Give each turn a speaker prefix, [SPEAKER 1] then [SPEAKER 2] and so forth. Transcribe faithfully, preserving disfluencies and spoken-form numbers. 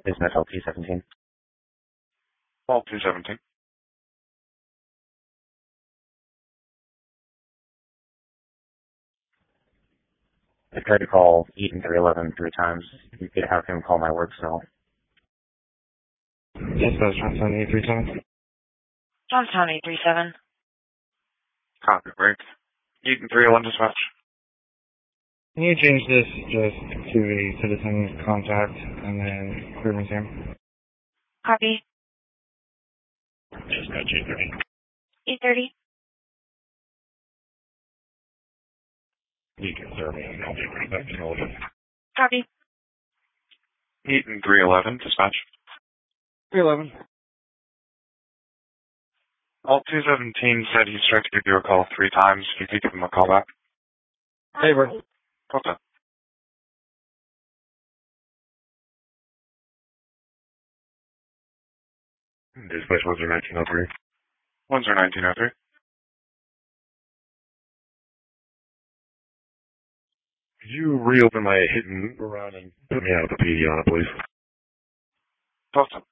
[SPEAKER 1] Is that L T seventeen?
[SPEAKER 2] L T seventeen.
[SPEAKER 1] I tried to call Eaton three eleven three times. You could have him call my work cell.
[SPEAKER 3] Yes, that's Johnstown eight three seven.
[SPEAKER 4] Johnstown eight three seven.
[SPEAKER 2] Copy, break. Eaton three oh one dispatch.
[SPEAKER 3] Can you change this just to a citizen contact and then clear me Sam?
[SPEAKER 4] Copy.
[SPEAKER 3] Dispatch eight thirty.
[SPEAKER 4] eight thirty.
[SPEAKER 3] Eaton thirty. I'll be right back to you.
[SPEAKER 4] Copy.
[SPEAKER 2] Eaton three eleven dispatch.
[SPEAKER 3] three eleven.
[SPEAKER 2] L T seventeen said he's tried to give you a call three times. If you could give him a call back.
[SPEAKER 3] Hey, bro.
[SPEAKER 2] Okay.
[SPEAKER 3] Dispatch one zero nineteen oh three.
[SPEAKER 2] one zero nineteen oh three.
[SPEAKER 3] Could you reopen my hit and run and put me out of the P D on it, please?
[SPEAKER 2] Awesome.